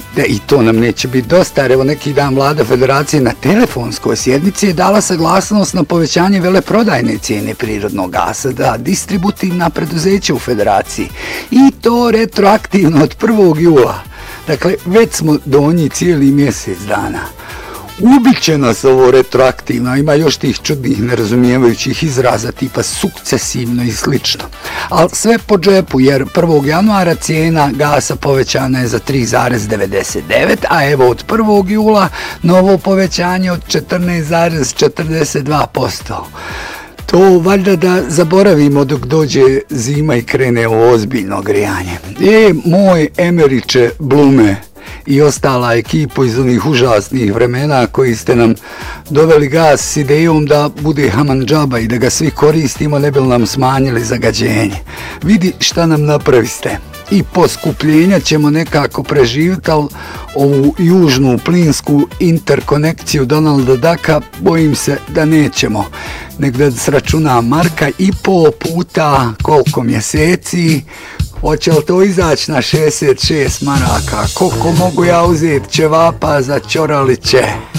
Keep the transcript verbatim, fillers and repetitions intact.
Da, i to nam neće biti dosta, jer evo neki dan vlada federacije na telefonskoj sjednici je dala saglasnost na povećanje veleprodajne cijene prirodnog gasa da distributivna preduzeća u federaciji i to retroaktivno od prvog jula. Dakle, već smo donji cijeli mjesec dana. Ubit će nas ovo retroaktivno, ima još tih čudnih nerazumijevajućih izraza tipa sukcesivno i slično. Ali sve po džepu, jer prvog januara cijena gasa povećana je za tri zarez devedeset devet, a evo od prvog jula novo povećanje od četrnaest zarez četrdeset dva posto. To valjda da zaboravimo dok dođe zima i krene ovo ozbiljno grijanje. E, moj Emeriče Blume i ostala ekipa iz onih užasnih vremena koji ste nam doveli gas s idejom da bude haman džaba i da ga svi koristimo, ne bi nam smanjili zagađenje. Vidi šta nam napraviste. I poskupljenja ćemo nekako preživjeti, ali ovu južnu plinsku interkonekciju Donalda Ducka bojim se da nećemo. Nek da sračunam marka i po puta koliko mjeseci. Hoće li to izaći na šezdeset šest maraka? Koliko mogu ja uzeti ćevapa za Ćoraliće?